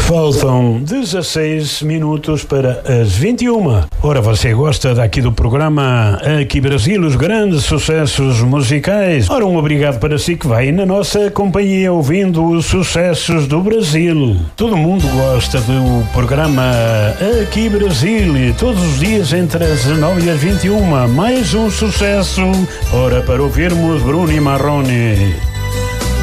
Faltam 16 minutos para as 21. Ora, você gosta daqui do programa Aqui Brasil, os grandes sucessos musicais? Ora, um obrigado para si que vai na nossa companhia ouvindo os sucessos do Brasil. Todo mundo gosta do programa Aqui Brasil, todos os dias entre as 19 e as 21. Mais um sucesso. Ora, para ouvirmos Bruno e Marrone.